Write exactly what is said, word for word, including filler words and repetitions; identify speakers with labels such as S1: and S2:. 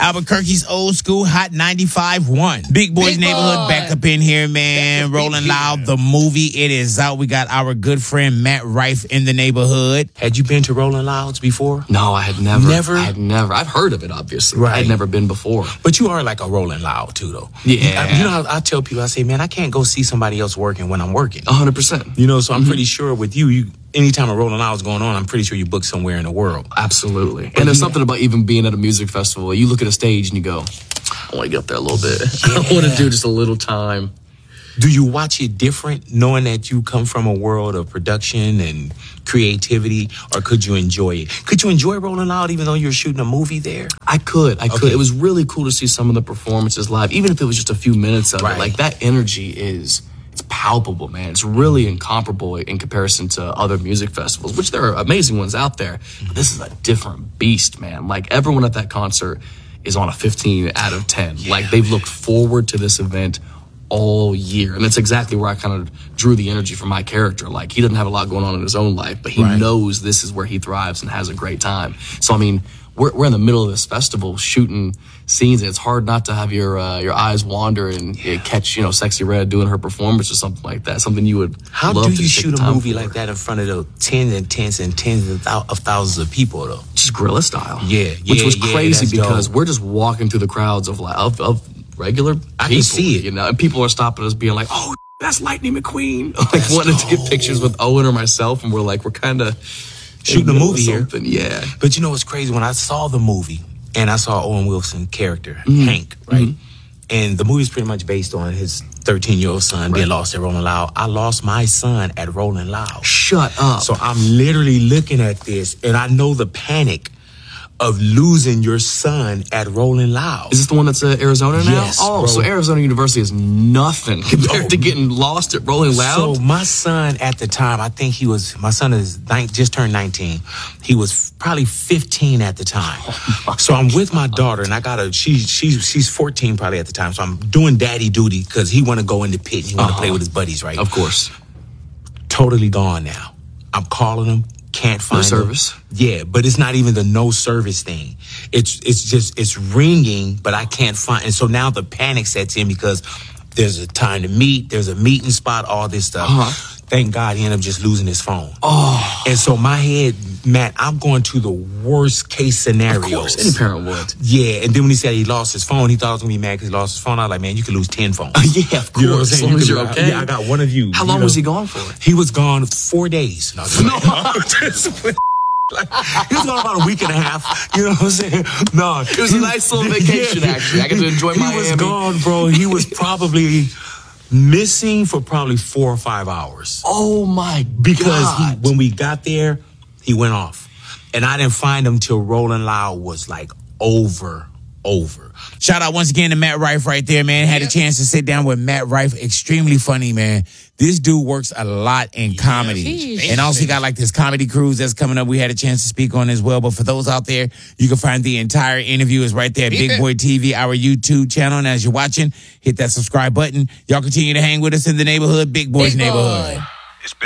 S1: Albuquerque's old school hot ninety-five point one. Big Boys
S2: Big
S1: Neighborhood
S2: Boy.
S1: back up in here, man. Rolling Loud, the movie. It is out. We got our good friend Matt Rife in the neighborhood.
S3: Had you been to Rolling Louds before?
S4: No, I had never.
S3: Never?
S4: I had never. I've heard of it, obviously.
S3: Right.
S4: I had never been before.
S3: But you are like a Rolling Loud, too, though.
S4: Yeah.
S3: You, you know, I, I tell people, I say, man, I can't go see somebody else working when I'm working.
S4: one hundred percent.
S3: You know, so I'm mm-hmm. pretty sure with you, you anytime a Rolling Loud's going on, I'm pretty sure you book somewhere in the world.
S4: Absolutely. And there's something about even being at a music festival. You look at a stage and you go, I want to get up there a little bit. Yeah. I want to do just a little time.
S3: Do you watch it different, knowing that you come from a world of production and creativity, or could you enjoy it? Could you enjoy Rolling Loud even though you're shooting a movie there?
S4: I could. I
S3: Okay.
S4: could. It was really cool to see some of the performances live, even if it was just a few minutes of
S3: Right.
S4: it. Like, that energy is... it's palpable, man. It's really incomparable in comparison to other music festivals, which there are amazing ones out there. But this is a different beast, man. Like, everyone at that concert is on a fifteen out of ten.
S3: Yeah,
S4: like, they've
S3: man.
S4: looked forward to this event all year. And that's exactly where I kind of drew the energy from my character. Like, he doesn't have a lot going on in his own life, but he
S3: Right.
S4: knows this is where he thrives and has a great time. So, I mean, we're, we're in the middle of this festival shooting scenes, and it's hard not to have your uh, your eyes wander and yeah. catch, you know, Sexy Red doing her performance or something like that. Something you would
S3: How
S4: love
S3: do
S4: to
S3: you
S4: take
S3: shoot
S4: the
S3: a
S4: time
S3: movie
S4: for.
S3: like that in front of the tens and tens and tens of, thou- of thousands of people, though?
S4: Just guerrilla style.
S3: Yeah,
S4: Which
S3: yeah,
S4: was
S3: yeah,
S4: crazy
S3: that's
S4: because
S3: dope.
S4: we're just walking through the crowds of like of, of regular people.
S3: I can see it.
S4: You know, and people are stopping us being like, oh, that's Lightning McQueen. Like,
S3: That's
S4: wanting to get
S3: dope.
S4: pictures with Owen or myself, and we're like, we're kind of
S3: Shooting a movie here.
S4: Yeah.
S3: But you know what's crazy? When I saw the movie and I saw Owen Wilson character,
S4: Mm-hmm.
S3: Hank, right? Mm-hmm. And the movie's pretty much based on his thirteen-year-old son
S4: Right.
S3: being lost at Rolling Loud. I lost my son at Rolling Loud.
S4: Shut up.
S3: So I'm literally looking at this, and I know the panic of losing your son at Rolling Loud.
S4: Is this the one that's uh, Arizona now?
S3: Yes,
S4: Oh,
S3: bro.
S4: so Arizona University is nothing compared
S3: Oh.
S4: to getting lost at Rolling Loud?
S3: So my son at the time, I think he was, my son is nine, just turned nineteen. He was probably fifteen at the time. So I'm with my daughter, and I got a, she, she's, she's fourteen probably at the time. So I'm doing daddy duty because he want to go in the pit and he want to
S4: Uh-huh.
S3: play with his buddies, right?
S4: Of course.
S3: Totally gone now. I'm calling him. Can't find
S4: No service.
S3: him. Yeah, but it's not even the no service thing. It's it's just it's ringing, but I can't find. And so now the panic sets in because there's a time to meet, there's a meeting spot, all this stuff.
S4: Uh-huh.
S3: Thank God he ended up just losing his phone.
S4: Oh.
S3: And so my head, Matt, I'm going to the worst case scenarios.
S4: Of course, any parent would.
S3: Yeah, and then when he said he lost his phone, he thought I was gonna be mad because he lost his phone. I was like, man, you could lose ten phones.
S4: Yeah, of course.
S3: You know what I'm
S4: As
S3: saying?
S4: long
S3: You
S4: as
S3: could-
S4: you're okay.
S3: Yeah, I got one of you.
S4: How
S3: you
S4: long
S3: know?
S4: was he gone for?
S3: He was gone four days. No, just- like, he was gone about a week and a half. You know what I'm saying? No,
S4: It was a nice little vacation, actually. I got to enjoy
S3: he
S4: Miami.
S3: He was gone, bro. He was probably missing for probably four or five hours.
S4: Oh, my
S3: Because he,
S4: God.
S3: when we got there, he went off. And I didn't find him till Rolling Loud was like over, over.
S1: Shout out once again to Matt Rife right there, man. Had a chance to sit down with Matt Rife. Extremely funny, man. This dude works a lot in comedy.
S2: Jeez.
S1: And also he got like this comedy cruise that's coming up. We had a chance to speak on as well. But for those out there, you can find the entire interview is right there at Big Boy T V, our YouTube channel. And as you're watching, hit that subscribe button. Y'all continue to hang with us in the neighborhood, Big Boy's
S2: Big Boy.
S1: neighborhood.